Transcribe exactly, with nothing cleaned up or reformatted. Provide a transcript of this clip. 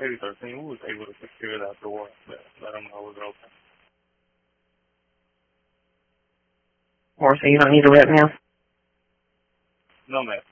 maybe thirteen, we was able to secure that door, but let them know it was open. Or so you don't need a rep now? No, ma'am.